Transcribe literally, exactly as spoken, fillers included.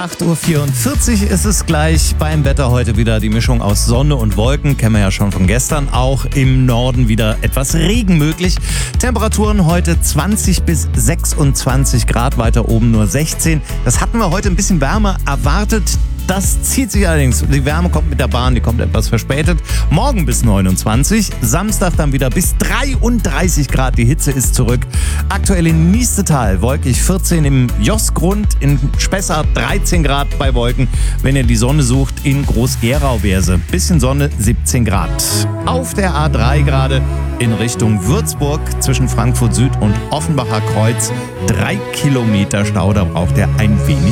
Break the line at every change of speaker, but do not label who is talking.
acht Uhr vierundvierzig ist es gleich. Beim Wetter heute wieder die Mischung aus Sonne und Wolken. Kennen wir ja schon von gestern. Auch im Norden wieder etwas Regen möglich. Temperaturen heute zwanzig bis sechsundzwanzig Grad, weiter oben nur sechzehn. Das hatten wir heute ein bisschen wärmer erwartet. Das zieht sich allerdings. Die Wärme kommt mit der Bahn, die kommt etwas verspätet. Morgen bis neunundzwanzig, Samstag dann wieder bis dreiunddreißig Grad. Die Hitze ist zurück. Aktuell in Niestetal wolkig vierzehn, im Josgrund, in Spessart dreizehn Grad bei Wolken. Wenn ihr die Sonne sucht, in Groß-Gerau-Wehrse. Bisschen Sonne, siebzehn Grad. Auf der A drei gerade in Richtung Würzburg zwischen Frankfurt Süd und Offenbacher Kreuz. Drei Kilometer Stau, da braucht ihr ein wenig